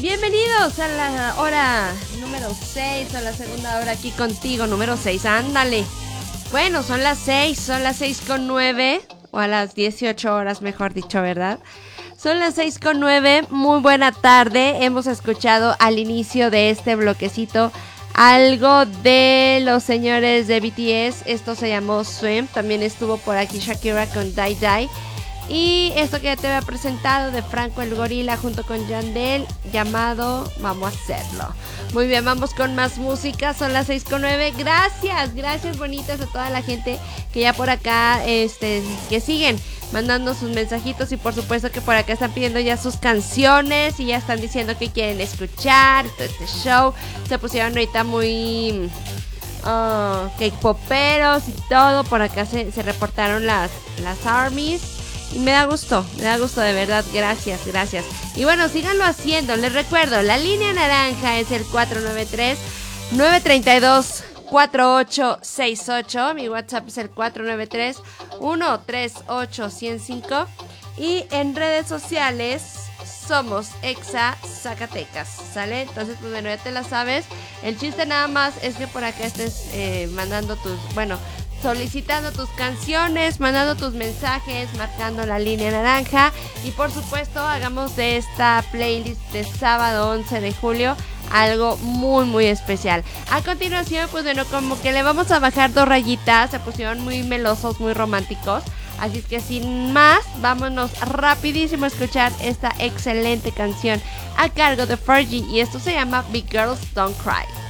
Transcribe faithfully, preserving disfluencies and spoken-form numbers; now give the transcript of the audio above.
Bienvenidos a la hora número seis, a la segunda hora aquí contigo, número seis, ándale. Bueno, son las seis, son las seis con nueve, o a las dieciocho horas mejor dicho, ¿verdad? Son las seis con nueve, muy buena tarde. Hemos escuchado al inicio de este bloquecito algo de los señores de B T S. Esto se llamó Swim. También estuvo por aquí Shakira con Die Die. Y esto que ya te había presentado de Franco el Gorila junto con Yandel, llamado Vamos a Hacerlo. Muy bien, vamos con más música. Son las seis con nueve. Gracias, gracias bonitas a toda la gente que ya por acá, este, que siguen mandando sus mensajitos. Y por supuesto que por acá están pidiendo ya sus canciones y ya están diciendo que quieren escuchar todo este show. Se pusieron ahorita muy... Uh, cake poperos y todo. Por acá se, se reportaron las, las armies. Y me da gusto, me da gusto de verdad, gracias, gracias. Y bueno, síganlo haciendo, les recuerdo, la línea naranja es el cuatro nueve tres, nueve tres dos, cuatro ocho seis ocho. Mi WhatsApp es el cuatro nueve tres, uno tres ocho uno cero cinco. Y en redes sociales somos Exa Zacatecas, ¿sale? Entonces, pues bueno, ya te la sabes. El chiste nada más es que por acá estés eh, mandando tus, bueno... solicitando tus canciones, mandando tus mensajes, marcando la línea naranja. Y por supuesto hagamos de esta playlist de sábado once de julio algo muy muy especial. A continuación, pues bueno, como que le vamos a bajar dos rayitas. Se pusieron muy melosos, muy románticos. Así es que sin más, vámonos rapidísimo a escuchar esta excelente canción a cargo de Fergie. Y esto se llama Big Girls Don't Cry.